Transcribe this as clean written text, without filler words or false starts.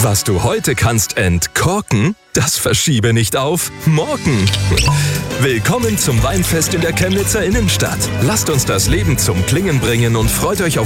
Was du heute kannst entkorken, das verschiebe nicht auf morgen. Willkommen zum Weinfest in der Chemnitzer Innenstadt. Lasst uns das Leben zum Klingen bringen und freut euch auf